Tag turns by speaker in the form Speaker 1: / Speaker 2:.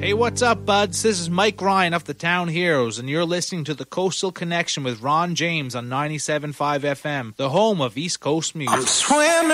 Speaker 1: Hey, what's up, buds? This is Mike Ryan of the Town Heroes, and you're listening to the Coastal Connection with Ron James on 97.5 FM, the home of East Coast music.
Speaker 2: I'm swimming